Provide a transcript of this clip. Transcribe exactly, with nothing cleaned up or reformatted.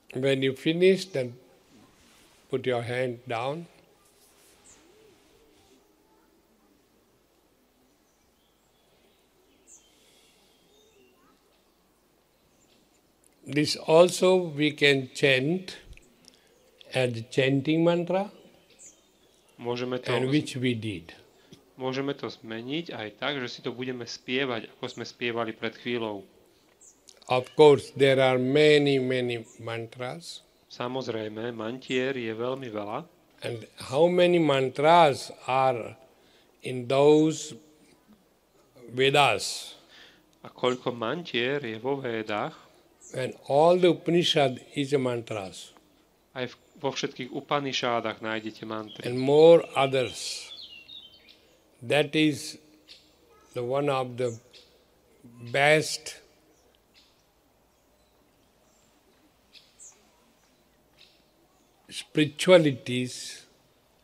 When you finish, then put your hand down. This also we can chant as chanting mantra, Môžeme to, and which we did. môžeme to zmeniť aj tak, že si to budeme spievať, ako sme spievali pred chvíľou. Of course, there are many, many mantras. Samozrejme, mantier je veľmi veľa. And how many mantras are in those Vedas? A koľko mantier je vo Védach, And all the Upanishad is a mantras. aj v, vo všetkých Upanishádach nájdete mantry. And more others. That is the one of the best spiritualities